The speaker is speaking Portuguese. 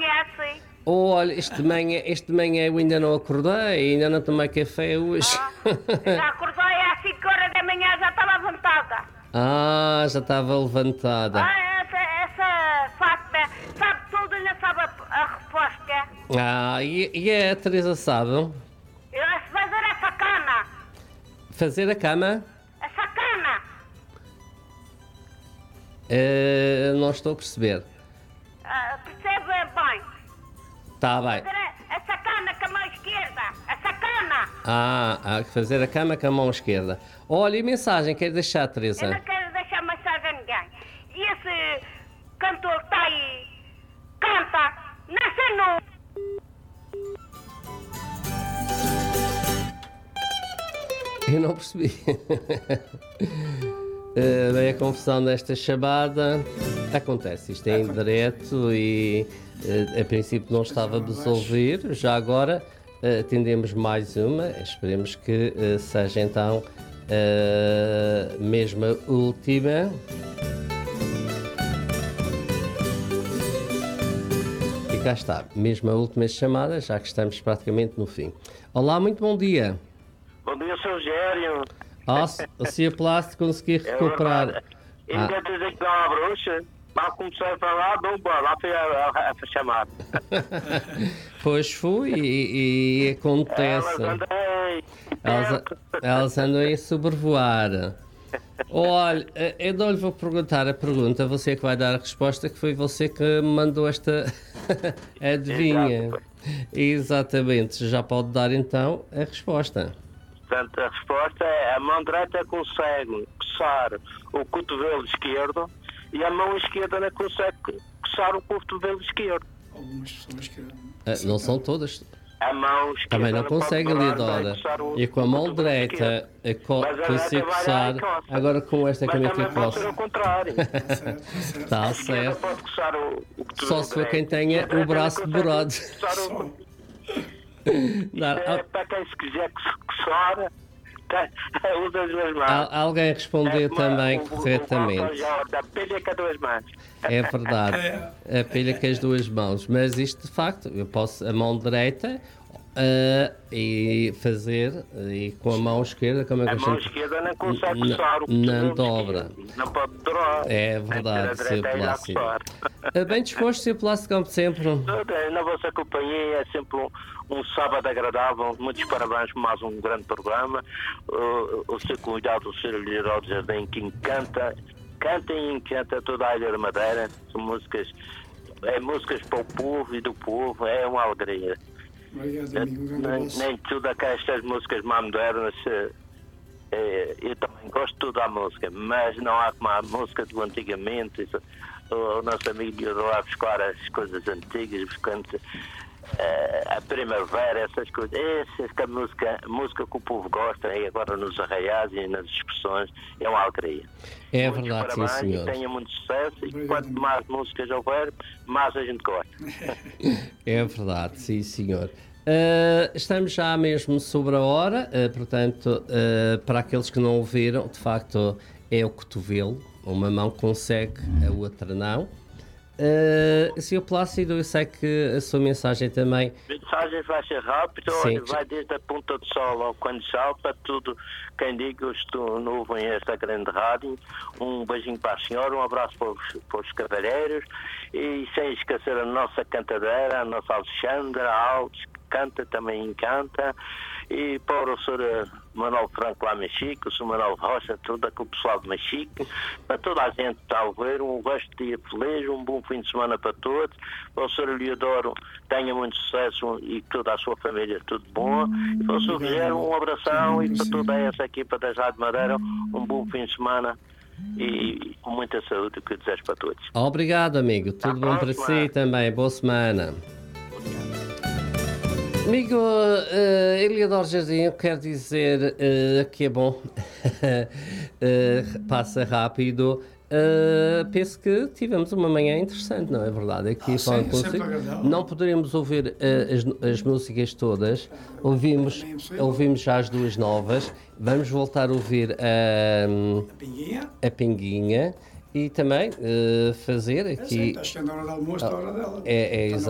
conhece? Olha, este de manhã eu ainda não acordei, ainda não tomei café hoje. Já acordei às 5 horas da manhã, já estava levantada. Já estava levantada. Essa Fátima sabe tudo e não sabe a resposta. E a Teresa sabe? Eu acho que fazer a sacana. Fazer a cama? A sacana. Não estou a perceber. Percebe bem? Está bem. Fazer a sacana com a mão esquerda. A sacana. Fazer a cama com a mão esquerda. Olha, e mensagem quer deixar, Teresa? Eu não quero deixar mensagem a ninguém. E esse cantor que está aí, canta, nasceu no... Eu não percebi. Bem, a confusão desta chamada acontece, isto é em direto e a princípio não estávamos a ouvir, já agora atendemos mais uma, esperemos que seja então mesmo a última. E cá está, mesmo a última chamada, já que estamos praticamente no fim. Olá, muito bom dia. Bom dia, Sr. Rogério. Se a plástico conseguir recuperar. Ainda dizer que dá uma bruxa, mal comecei a falar, lá foi a chamar. Pois fui e acontece. Elas andam a sobrevoar. Olha, eu não lhe vou perguntar a pergunta, você é que vai dar a resposta, que foi você que me mandou esta adivinha. Exatamente, já pode dar então a resposta. Portanto, a resposta é: a mão direita consegue coçar o cotovelo esquerdo e a mão esquerda não consegue coçar o cotovelo esquerdo. Algumas pessoas que... Não são todas. A mão esquerda também não consegue, Leodora. E com a mão direita consigo coçar. Agora com esta caneta que posso. Mas ao contrário. Está certo. Pode coçar o cotovelo. Só se for quem tenha o braço dobrado. É para quem se quiser coçar, usa as duas mãos. Alguém respondeu também corretamente. A pilha com as duas mãos. É verdade, a pilha com as duas mãos. Mas isto de facto, eu posso a mão direita e fazer, e com a mão esquerda, como é que a mão esquerda não consegue coçar o cotovelo. Não dobra. Não pode dobrar. É verdade, Sr. Plácido. Bem disposto, Sr. Plácido, como sempre. Na vossa companhia é sempre um sábado agradável. Muitos parabéns por mais um grande programa. O seu convidado, o Sr. Leodoro Jardim, que encanta e encanta toda a Ilha da Madeira. São músicas para o povo e do povo. É uma alegria. Obrigado, amigo. Nem tudo estas músicas mais modernas. Eu também gosto de toda a música, mas não há como a música do antigamente. O nosso amigo Leodoro buscar as coisas antigas, buscando a primavera, essas coisas. Essa música que o povo gosta, e agora nos arraiais e nas expressões, é uma alegria. É Muitos verdade, parabéns, sim, senhor. E tenha muito sucesso, e quanto mais músicas houver, mais a gente gosta. É verdade, sim, senhor. Estamos já mesmo sobre a hora, portanto, para aqueles que não ouviram, de facto é o cotovelo, uma mão consegue, a outra não. Sr. Plácido, eu sei que a sua mensagem também... A mensagem vai ser rápida, olha, vai desde a Ponta do Sol ao Quando Salta, tudo quem diga, eu estou novo em esta grande rádio. Um beijinho para a senhora, um abraço para os cavalheiros, e sem esquecer a nossa cantadeira, a nossa Alexandra Alves, que canta, também encanta, e para o professor Manuel Franco lá em Mexico, o Sr. Manuel Rocha, todo aquele pessoal de Mexico, para toda a gente que está a ver, um resto de dia feliz, um bom fim de semana para todos. Para o Sr. Leodoro, tenha muito sucesso e toda a sua família, tudo bom. E para o Sr. Rogério, um abração, e para toda essa equipa da Rádio Madeira, um bom fim de semana e com muita saúde, o que eu desejo para todos. Obrigado, amigo. Tudo bom para si também. Boa semana. Amigo Leodoro Jardim, eu quero dizer que é bom, passa rápido. Penso que tivemos uma manhã interessante, não é verdade? Aqui falando consigo, não poderemos ouvir as músicas todas, ouvimos já as duas novas, vamos voltar a ouvir a Pinguinha e também fazer aqui. Está chegando a hora do almoço, a hora dela. É